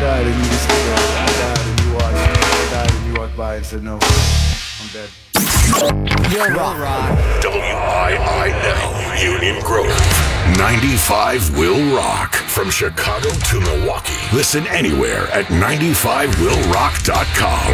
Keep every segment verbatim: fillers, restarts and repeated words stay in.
died and you just said that. I died and you walked. I died and you walked by and said no. I'm dead. Will Rock. W I I L, Union Grove. ninety-five Will Rock. From Chicago to Milwaukee. Listen anywhere at ninety-five will rock dot com.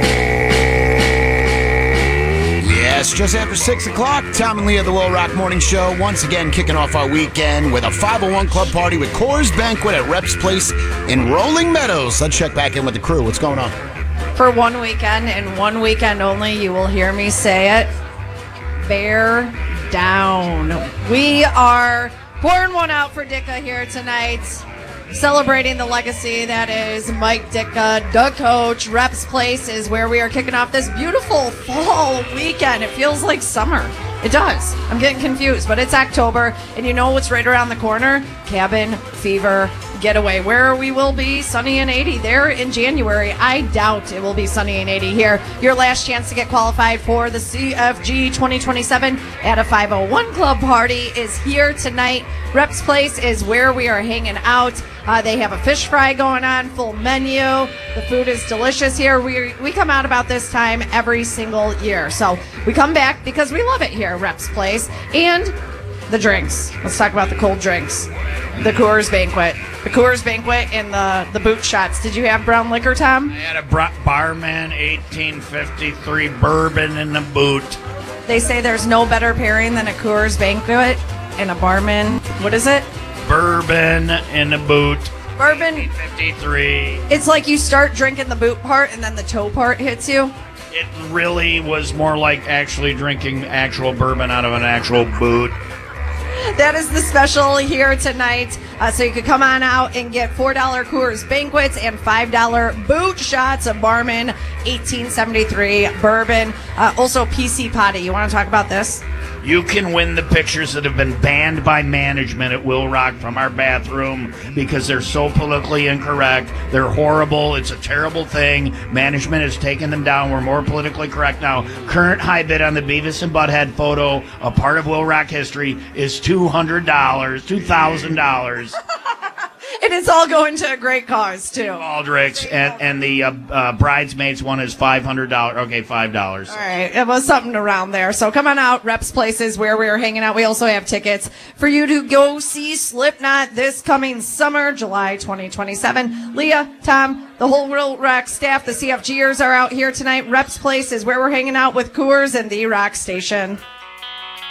Yes, just after six o'clock, Tom and Leah, the Will Rock Morning Show, once again kicking off our weekend with a five oh one Club party with Coors Banquet at Reps Place in Rolling Meadows. Let's check back in with the crew. What's going on? For one weekend and one weekend only, you will hear me say it. Bear down. We are pouring one out for Dicka here tonight, celebrating the legacy that is Mike Dicka, the coach. Reps Place is where we are kicking off this beautiful fall weekend. It feels like summer. It does. I'm getting confused, but it's October, and you know what's right around the corner? Cabin Fever Getaway, where we will be sunny and eighty there in January. I doubt it will be sunny and eighty here. Your last chance to get qualified for the C F G twenty twenty-seven at a five oh one Club party is here tonight. Reps Place is where we are hanging out. Uh, they have a fish fry going on, full menu. The food is delicious here. We we come out about this time every single year. So we come back because we love it here, Reps Place. And the drinks. Let's talk about the cold drinks. The Coors Banquet. The Coors Banquet and the, the boot shots. Did you have brown liquor, Tom? I had a Bra- Barman eighteen fifty-three bourbon in the boot. They say there's no better pairing than a Coors Banquet and a Barman. What is it? Bourbon in the boot. Bourbon. fifty-three. It's like you start drinking the boot part and then the toe part hits you. It really was more like actually drinking actual bourbon out of an actual boot. That is the special here tonight. Uh, so you could come on out and get four dollar Coors Banquets and five dollar boot shots of Barman eighteen seventy-three bourbon. Uh, also, P C Potty. You want to talk about this? You can win the pictures that have been banned by management at Will Rock from our bathroom because they're so politically incorrect. They're horrible. It's a terrible thing. Management has taken them down. We're more politically correct now. Current high bid on the Beavis and Butthead photo, a part of Will Rock history, is two hundred dollars, two thousand dollars. And it's all going to a great cause, too. Aldrich's, and, and the uh, uh, bridesmaids one is five hundred dollars. Okay, five dollars. All right. It was something around there. So come on out. Reps Places where we are hanging out. We also have tickets for you to go see Slipknot this coming summer, July twenty twenty-seven. Leah, Tom, the whole Will Rock staff, the C F Gers are out here tonight. Reps Place is where we're hanging out with Coors and the Rock Station.